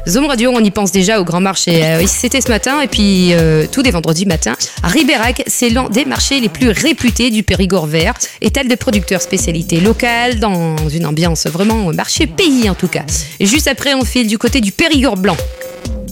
Zoom Radio, on y pense déjà au grand marché. C'était ce matin, et puis tous les vendredis matin, à Ribérac, c'est l'un des marchés les plus réputés du Périgord vert, étal de producteurs spécialités locales, dans une ambiance vraiment marché pays en tout cas. Et juste après, on file du côté du Périgord blanc.